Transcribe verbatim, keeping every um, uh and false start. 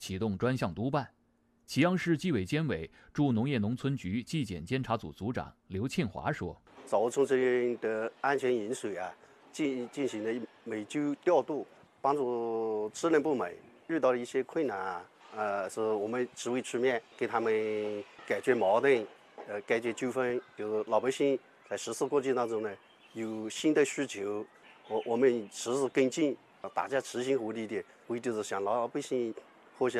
启动专项督办。祁阳市纪委监委驻农业农村局纪检监察组组长刘庆华说：“ 掌握冲绳的安全饮水啊，进进行了每周调度，帮助职能部门遇到了一些困难啊，呃，是我们职位出面给他们解决矛盾，呃，解决纠纷。就是老百姓在实施过程当中呢，有新的需求，我我们实时跟进，大家齐心合力的，为的是向老百姓